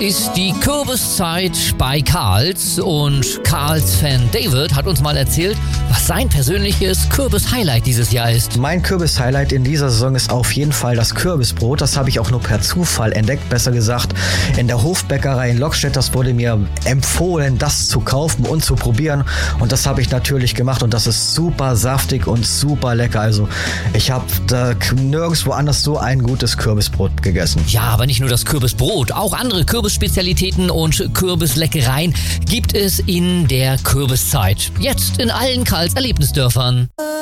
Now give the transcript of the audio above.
ist die Kürbiszeit bei Karls und Karls Fan David hat uns mal erzählt, was sein persönliches Kürbis-Highlight dieses Jahr ist. Mein Kürbis-Highlight in dieser Saison ist auf jeden Fall das Kürbisbrot. Das habe ich auch nur per Zufall entdeckt, besser gesagt. In der Hofbäckerei in Lockstedt, das wurde mir empfohlen, das zu kaufen und zu probieren. Und das habe ich natürlich gemacht und das ist super saftig und super lecker. Also ich habe da nirgendwo anders so ein gutes Kürbisbrot gegessen. Ja, aber nicht nur das Kürbisbrot, auch andere Kürbisspezialitäten und Kürbisleckereien gibt es in der Kürbiszeit. Jetzt in allen Karls Erlebnisdörfern.